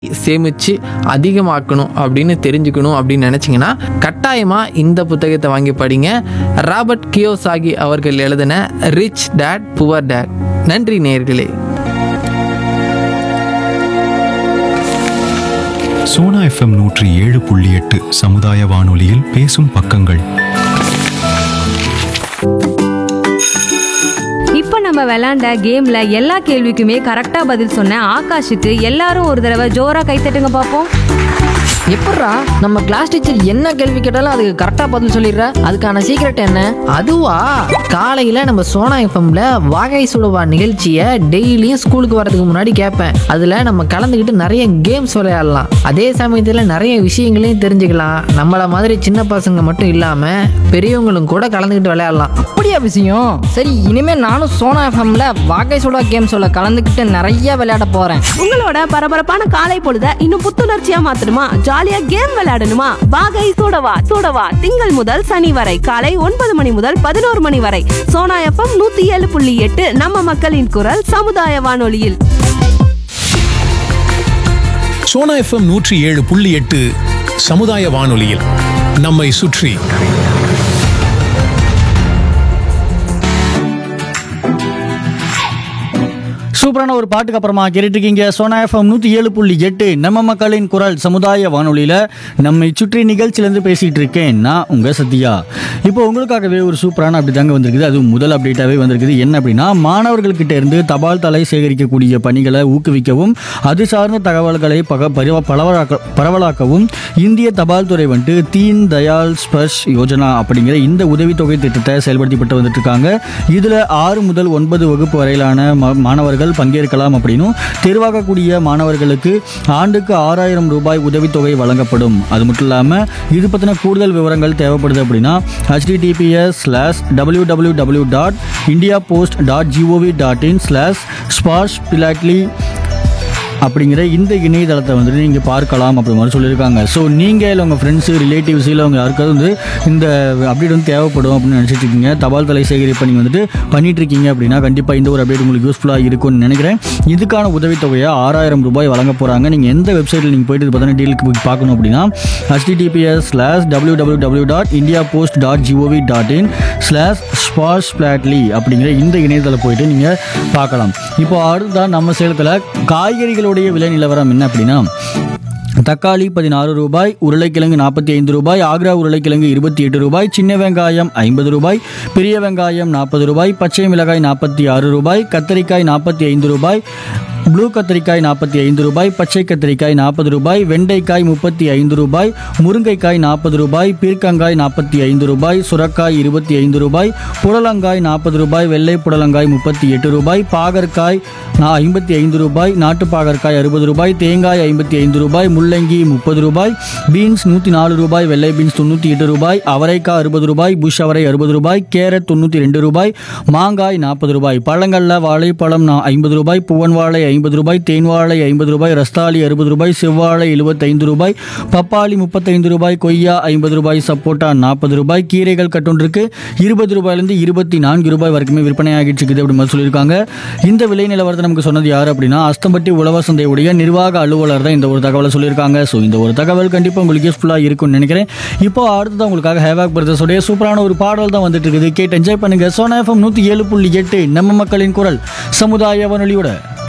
சேமித்து அதிகமாக்கணும் அப்படின்னு தெரிஞ்சுக்கணும் அப்படின்னு நினச்சிங்கன்னா கட்டாயமாக இந்த புத்தகத்தை வாங்கி படிங்க. ராபர்ட் கியோசாகி அவர்கள் எழுதின ரிச் டேட் புவர் டேட். நன்றி நேயர்களே. சோனா FM 107.8 சமுதாய வானொலியில் பேசும் பக்கங்கள். இப்போ நம்ம விளையாண்ட கேம்ல எல்லா கேள்விக்குமே கரெக்டா பதில் சொன்ன ஆகாஷுக்கு எல்லாரும் ஒரு தடவை ஜோரா கைத்தட்டுங்க பார்ப்போம். எப்பட்றா நம்ம கிளாஸ் டீச்சர் என்ன கேள்வி கேட்டாலும் அதுக்கு கரெக்டா பதில் சொல்லிடுற? அதுக்கான சீக்ரெட் என்ன? அதுவா, காலையில் நம்ம சோனா எஃப்எம்ல வாகை சுடுவா நிகழ்ச்சியை டெய்லியும் ஸ்கூலுக்கு வரதுக்கு முன்னாடி கேட்பேன். அதில் நம்ம கலந்துக்கிட்டு நிறைய கேம்ஸ் விளையாடலாம். அதே சமயத்தில் நிறைய விஷயங்களையும் தெரிஞ்சுக்கலாம். நம்மள மாதிரி சின்ன பசங்க மட்டும் இல்லாமல் பெரியவங்களும் கூட கலந்துக்கிட்டு விளையாடலாம். அப்படியா விஷயம்? சரி, இனிமே நானும் சோனா எஃப்எம்ல வாகை சுடா கேம்ஸோட கலந்துக்கிட்டு நிறைய விளையாட போறேன். உங்களோட பரபரப்பான காலை பொழுத இன்னும் புத்துணர்ச்சியா மாத்தணுமா? ஜாலியா கேம் விளையாடணுமா? வாகை சூடவா சூடவா திங்கள் முதல் சனி வரை காலை 9 மணி முதல் 11 மணி வரை சோனா எஃப்எம் 107.8 நம்ம மக்களின் குரல் சமுதாய வானொலியில். சோனா FM 107.8 சமுதாய வானொலியில் நம்மை சுற்றி. சூப்பரான ஒரு பாட்டுக்கு அப்புறமா கேட்டுருக்கீங்க சோனா FM 107.8 நம்ம மக்களின் குரல் சமுதாய வானொலியில் நம்மை சுற்றி நிகழ்ச்சியிலேருந்து பேசிகிட்டு இருக்கேன் நான் உங்கள் சத்யா. இப்போ உங்களுக்காகவே ஒரு சூப்பரான அப்படி தாங்க வந்திருக்குது. அதுவும் முதல் அப்டேட்டாகவே வந்திருக்குது. என்ன அப்படின்னா, மாணவர்கள்கிட்ட இருந்து தபால் தலை சேகரிக்கக்கூடிய பணிகளை ஊக்குவிக்கவும் அது சார்ந்த தகவல்களை பரவலாக்கவும் இந்திய தபால் துறை வந்துட்டு தீன் தயாள் ஸ்பர்ஷ் யோஜனா அப்படிங்கிற இந்த உதவித்தொகை திட்டத்தை செயல்படுத்திப்பட்டு வந்துட்டு இருக்காங்க. இதில் 6 முதல் 9 வகுப்பு வரையிலான மாணவர்கள் பங்கேற்கலாம் அப்படின்னும் தேர்வாகக்கூடிய மாணவர்களுக்கு ஆண்டுக்கு 6000 ரூபாய் உதவித்தொகை வழங்கப்படும். அது மட்டும் இல்லாமல் இது பற்றின கூடுதல் விவரங்கள் தேவைப்படுது அப்படின்னா https:/www.indiapost.gov.in/sparshpilotly அப்படிங்கிற இந்த இணையதளத்தை வந்துட்டு நீங்கள் பார்க்கலாம் அப்படி மாதிரி சொல்லியிருக்காங்க. ஸோ நீங்கள் இல்லை உங்கள் ஃப்ரெண்ட்ஸு ரிலேட்டிவ்ஸ் இல்லை அவங்க யாருக்காவது வந்து இந்த அப்டேட் வந்து தேவைப்படும் அப்படின்னு நினச்சிட்டு இருக்கீங்க, தபால் தலை சேகரிப்பு நீங்கள் வந்துட்டு பண்ணிட்டு இருக்கீங்க அப்படின்னா கண்டிப்பாக இந்த ஒரு அப்டேட் உங்களுக்கு யூஸ்ஃபுல்லாக இருக்கும்னு நினைக்கிறேன். இதுக்கான உதவித்தொகையை 6000 ரூபாய் வழங்க போகிறாங்க. நீங்கள் எந்த வெப்சைட்டில் நீங்கள் போய்ட்டு பார்த்தீங்கன்னா டீலுக்கு போய் பார்க்கணும் அப்படின்னா https:/www.indiapost.gov.in/sparshpilotly அப்படிங்கிற இந்த இணையதளம் போயிட்டு நீங்கள் பார்க்கலாம். இப்போ அடுத்ததான் நம்ம சேலத்தில் காய்கறிகளுடைய விலை நிலவரம் என்ன அப்படின்னா, தக்காளி 16 ரூபாய், உருளைக்கிழங்கு 45 ரூபாய், ஆக்ரா உருளைக்கிழங்கு 28 ரூபாய், சின்ன வெங்காயம் 50 ரூபாய், பெரிய வெங்காயம் 40 ரூபாய், பச்சை மிளகாய் 46 ரூபாய், கத்தரிக்காய் 45 ரூபாய், ப்ளூ கத்திரிக்காய் 45 ரூபாய், பச்சை கத்திரிக்காய் 40 ரூபாய், வெண்டைக்காய் 35 ரூபாய், முருங்கைக்காய் 40 ரூபாய், பீர்க்கங்காய் 45 ரூபாய், சுரக்காய் 25 ரூபாய், புடலங்காய் 40 ரூபாய், வெள்ளை புடலங்காய் 38 ரூபாய், பாகற்காய் 55 ரூபாய், நாட்டு பாகற்காய் 60 ரூபாய், தேங்காய் 55 ரூபாய், முள்ளங்கி 30 ரூபாய், பீன்ஸ் 104 ரூபாய், வெள்ளை பீன்ஸ் 98 ரூபாய், அவரைக்காய் 60 ரூபாய், புஷ் அவரை 60 ரூபாய், கேரட் 92 ரூபாய், மாங்காய் 40 ரூபாய், பழங்கள்ல வாழைப்பழம் 50 ரூபாய், பூவன் வாழை 50 ரூபாய், தேன் வாழை 50 ரூபாய், ரஸ்தாளி 60 ரூபாய், செவ்வாழை 75 ரூபாய், பப்பாளி 35 ரூபாய், கொய்யா 50 ரூபாய், சப்போட்டா 40 ரூபாய், கீரைகள் கட்டொன்றுக்கு 20 ரூபாயிலிருந்து 24 ரூபாய் வரைக்குமே விற்பனை ஆகிட்டு இருக்குது அப்படி மாதிரி சொல்லியிருக்காங்க. இந்த விலை நிலவரத்தை நமக்கு சொன்னது யார் அப்படின்னா, அஸ்தம்பட்டி உழவர் சந்தையுடைய நிர்வாக அலுவலர் தான் இந்த ஒரு தகவலை சொல்லியிருக்காங்க. ஸோ இந்த ஒரு தகவல் கண்டிப்பாக உங்களுக்கு யூஸ்ஃபுல்லாக இருக்கும்னு நினைக்கிறேன். இப்போ அடுத்ததான் உங்களுக்காக ஹேவாக் பிரதர்ஸோடைய சூப்பரான ஒரு பாடல் தான் வந்துட்டு இருக்குது. கேட்டு என்ஜாய் பண்ணுங்க. சோனா FM 107.8 நம்ம மக்களின் குரல் சமுதாய வானொலியோட.